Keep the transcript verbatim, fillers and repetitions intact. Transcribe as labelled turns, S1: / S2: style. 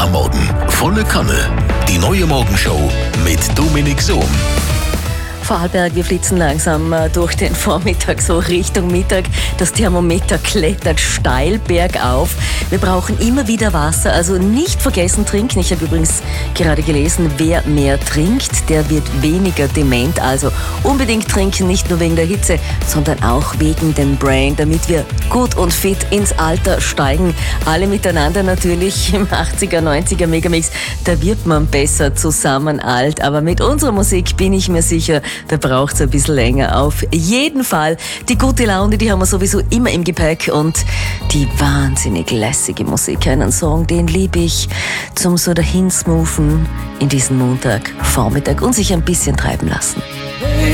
S1: am Morgen. Volle Kanne. Die neue Morgenshow mit Dominik Sohm.
S2: Vorarlberg, wir flitzen langsam durch den Vormittag, so Richtung Mittag. Das Thermometer klettert steil bergauf. Wir brauchen immer wieder Wasser, also nicht vergessen trinken. Ich habe übrigens gerade gelesen, wer mehr trinkt, der wird weniger dement. Also unbedingt trinken, nicht nur wegen der Hitze, sondern auch wegen dem Brain, damit wir gut und fit ins Alter steigen. Alle miteinander natürlich im achtziger, neunziger Megamix. Da wird man besser zusammen alt. Aber mit unserer Musik bin ich mir sicher, da braucht es ein bisschen länger. Auf jeden Fall, die gute Laune, die haben wir sowieso immer im Gepäck und die wahnsinnig lässige Musik. Einen Song, den liebe ich zum so dahinsmoothen in diesen Montagvormittag und sich ein bisschen treiben lassen.